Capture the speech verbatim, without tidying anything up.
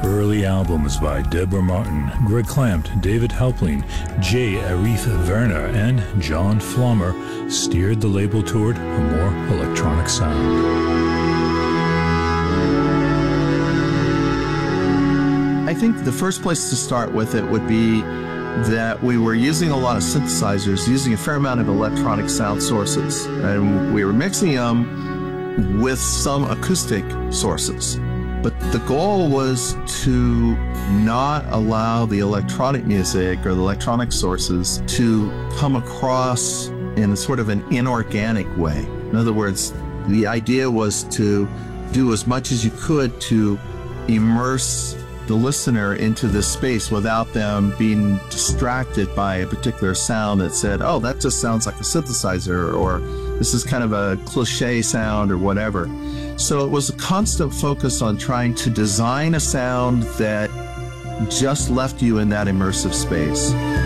Early albums by Deborah Martin, Greg Clampt, David Halpling, J. Arif Werner, and John Flommer steered the label toward a more electronic sound. I think the first place to start with it would be that we were using a lot of synthesizers, using a fair amount of electronic sound sources, and we were mixing them with some acoustic sources. But the goal was to not allow the electronic music or the electronic sources to come across in sort of an inorganic way. In other words, the idea was to do as much as you could to immerse the listener into this space without them being distracted by a particular sound that said, oh, that just sounds like a synthesizer, or this is kind of a cliche sound, or whatever. So it was a constant focus on trying to design a sound that just left you in that immersive space.